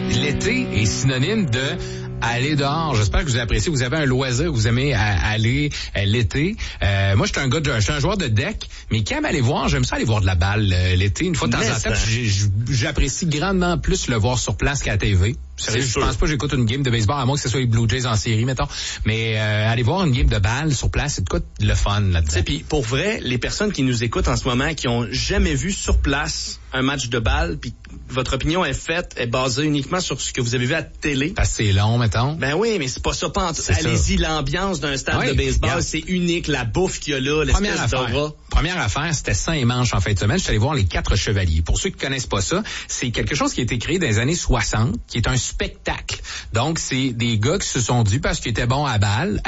l'été est synonyme de aller dehors. J'espère que vous appréciez. Vous avez un loisir, vous aimez aller l'été. Moi, je suis un joueur de deck, mais quand aller voir, j'aime ça aller voir de la balle l'été. Une fois de temps en temps, j'apprécie grandement plus le voir sur place qu'à la TV. Sérieux, je pense pas que j'écoute une game de baseball, à moins que ce soit les Blue Jays en série, mettons. Mais aller voir une game de balle sur place, c'est de quoi le fun là-dedans. Puis pour vrai, les personnes qui nous écoutent en ce moment, qui ont jamais vu sur place un match de balle, puis votre opinion est basée uniquement sur ce que vous avez vu à la télé. Parce que c'est long, mettons. Ben oui, mais c'est pas ça. Allez-y, l'ambiance d'un stade de baseball, c'est unique. La bouffe qu'il y a là, l'espèce d'aura. Première affaire, c'était Saint et Manche en fin de semaine. Je suis allé voir les 4 Chevaliers. Pour ceux qui connaissent pas ça, c'est quelque chose qui a été créé dans les années 60, qui est un spectacle. Donc, c'est des gars qui se sont dit, parce qu'ils étaient bons à balle,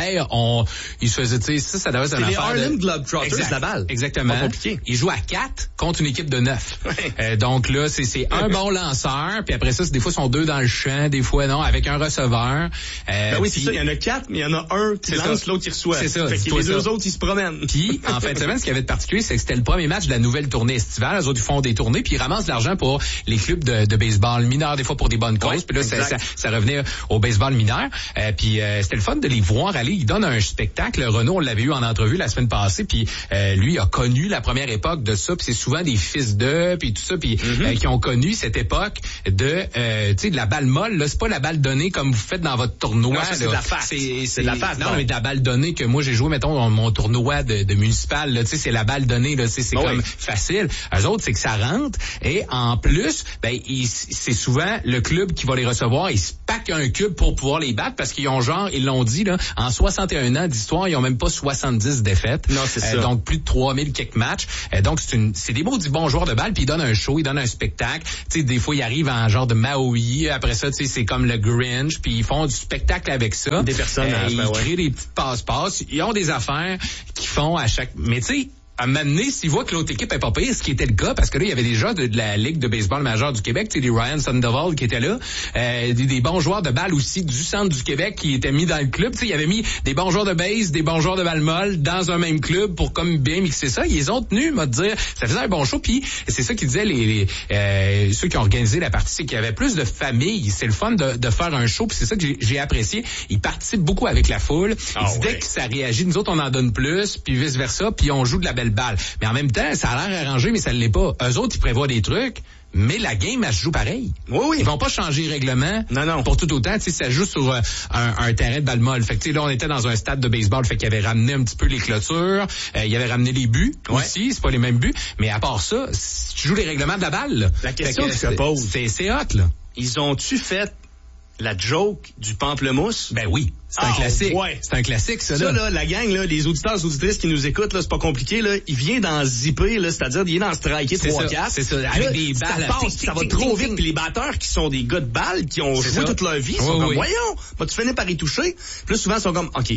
ils se faisaient, tu sais, ça devait être une affaire. C'est les Harlem Globetrotters, la balle. Exactement. Pas compliqué. Ils jouent à 4 contre une équipe de 9. Donc là, c'est un bon lanceur, puis après ça, des fois, ils sont 2 dans le champ, des fois, non, avec un receveur. Ben oui, c'est ça. Il y en a 4, mais il y en a un qui lance, l'autre qui reçoit. C'est ça. Fait que les deux autres, ils se promènent. Puis, en fin de semaine, ce qui avait de particulier, c'est que c'était le premier match de la nouvelle tournée estivale. Les autres, ils font des tournées, puis ils ramassent de l'argent pour les clubs de baseball mineurs, des fois pour des bonnes causes. Puis là, ça revenait au baseball mineur. Puis c'était le fun de les voir aller. Ils donnent un spectacle. Renaud, on l'avait eu en entrevue la semaine passée, puis lui a connu la première époque de ça. Puis c'est souvent des fils d'eux, puis tout ça, puis qui ont connu cette époque de, tu sais, de la balle molle. Là, c'est pas la balle donnée comme vous faites dans votre tournoi. Non, c'est de la face. C'est de la face. Non, mais de la balle donnée que moi j'ai joué, mettons, mon tournoi de municipal. Tu sais, c'est la balle donnée. Là, c'est comme facile. Eux autres, c'est que ça rentre. Et en plus, ben, c'est souvent le club qui va les recevoir. Ils se packent un cube pour pouvoir les battre parce qu'ils ont ils l'ont dit, là, en 61 ans d'histoire, ils ont même pas 70 défaites. Non, c'est ça. Donc, plus de 3000 quelques matchs. Donc, c'est des bons joueurs de balle, puis ils donnent un show, ils donnent un spectacle. Tu sais, des fois, ils arrivent en genre de Maui. Après ça, tu sais, c'est comme le Grinch, puis ils font du spectacle avec ça. Des personnages, ils créent des petites passe-passe. Ils ont des affaires qu'ils font à chaque... Mais tu sais, à un moment donné, s'ils voient que l'autre équipe est pas pire, ce qui était le cas, parce que là, il y avait des gens de la Ligue de baseball majeure du Québec, tu sais, des Ryan Sandoval qui étaient là, des bons joueurs de balle aussi du centre du Québec qui étaient mis dans le club. Tu sais, il y avait mis des bons joueurs de base, des bons joueurs de balle molle dans un même club pour comme bien mixer ça. Ils les ont tenus, m'a dire, ça faisait un bon show. Puis c'est ça qu'ils disaient ceux qui ont organisé la partie, c'est qu'il y avait plus de familles. C'est le fun de faire un show, puis c'est ça que j'ai apprécié. Ils participent beaucoup avec la foule. Dès que ça réagit, nous autres on en donne plus, puis vice versa, puis on joue de la belle balle. Mais en même temps, ça a l'air arrangé, mais ça ne l'est pas. Eux autres, ils prévoient des trucs, mais la game, elle se joue pareil. Oui. Ils vont pas changer le règlement. Non. Pour tout autant, tu sais, ça joue sur un terrain de balle molle. Fait que, tu sais, là, on était dans un stade de baseball, fait qu'il avait ramené un petit peu les clôtures, il avait ramené les buts aussi, c'est pas les mêmes buts, mais à part ça, si tu joues les règlements de la balle, là, la question que je te pose, c'est hot, là. Ils ont-tu fait la joke du pamplemousse? Ben oui. C'est un classique. Ouais. C'est un classique, ça, là. Ça, là, la gang, là, les auditeurs et auditrices qui nous écoutent, là, c'est pas compliqué, là. Il vient d'en zipper, là, c'est-à-dire, il vient d'en striker 3-4. C'est ça. Avec là, des balles. Ça va trop vite. Puis les batteurs qui sont des gars de balle, qui ont joué toute leur vie, sont comme, voyons, tu finis par y toucher. Puis là, souvent, ils sont comme, OK,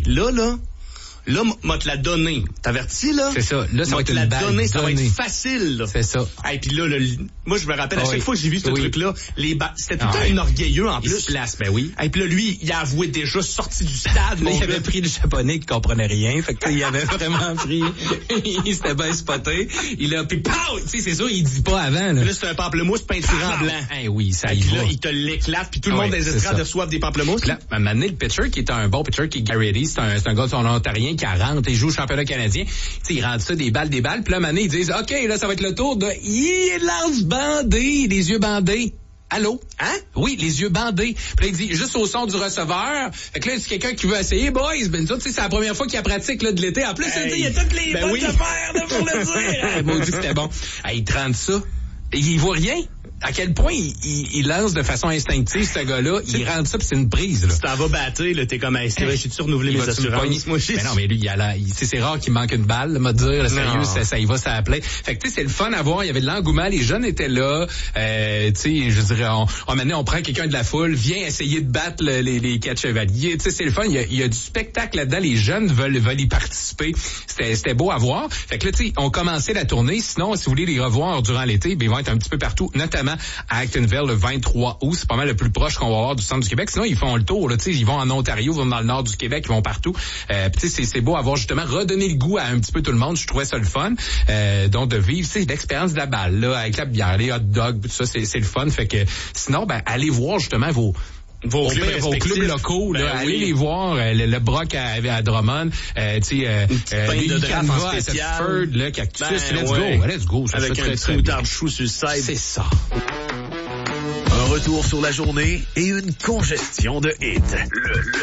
là, m'a te la donné. T'avertis, là? C'est ça. Là, ça va être une balle donnée. Ça va être facile, là. C'est ça. Et puis là, moi, je me rappelle, à chaque fois que j'ai vu ce truc-là, c'était tout un orgueilleux, en plus. Il se place, ben oui. Et puis là, lui, il a avoué déjà sorti du stade. Là, il avait pris le japonais qui comprenait rien. Fait que, il avait vraiment pris, il s'était bien spoté. Il a, puis pow! Tu sais, c'est sûr, il dit pas avant, là. Puis là, c'est un pamplemousse peinturé en blanc. Oui, ça y va. Puis là, il te l'éclate, puis tout le monde dans les estrades reçoivent des pamplemousses. Là, à un moment donné, le pitcher, qui est un bon pitcher, qui est Gary Eddy, c'est un gars de son ontarien qui rentre, il joue au championnat canadien. Tu sais, il rentre ça, des balles. Puis là, à un moment donné, ils disent, OK, là, ça va être le tour de, il lance bandé, les yeux bandés. Allô? Hein? Oui, les yeux bandés. Puis là, il dit, juste au son du receveur. Fait que là, c'est quelqu'un qui veut essayer, boys. Ben, ça, tu sais, c'est la première fois qu'il pratique, là, de l'été. En plus, il y a toutes les bonnes affaires, là, pour le dire. Maudit, c'était bon. Il trente ça. Et il voit rien. À quel point il lance de façon instinctive, ce gars-là, il rentre ça, puis c'est une prise, là. Si t'en vas battre, là, t'es comme, j'ai-tu renouvelé mes assurances? Moi, mais non, mais lui, c'est rare qu'il manque une balle, m'a dire, là, sérieux, ça y va, ça appelait. Fait que, tu sais, c'est le fun à voir, il y avait de l'engouement, les jeunes étaient là, tu sais, je dirais, on prend quelqu'un de la foule, vient essayer de battre les 4 chevaliers, tu sais, c'est le fun, il y a du spectacle là-dedans, les jeunes veulent y participer. C'était beau à voir. Fait que là, tu sais, on commençait la tournée, sinon, si vous voulez les revoir durant l'été, ben, ils vont être un petit peu partout, notamment évidemment, à Actonville le 23 août. C'est pas mal le plus proche qu'on va avoir du centre du Québec. Sinon, ils font le tour, là, tu sais, ils vont en Ontario, ils vont dans le nord du Québec, ils vont partout. Tu sais, c'est beau avoir justement redonné le goût à un petit peu tout le monde. Je trouvais ça le fun. Donc, de vivre, tu sais, l'expérience de la balle, là, avec la bière, les hot dogs, tout ça, c'est le fun. Fait que, sinon, allez voir justement vos clubs locaux, là, allez les voir, le Broc à Drummond, tu sais, de draft en à spécial, Thetford, là, Cactus, let's go. Ça avec fait un petit moutarde de chou sur le side. C'est ça. Un retour sur la journée et une congestion de hits.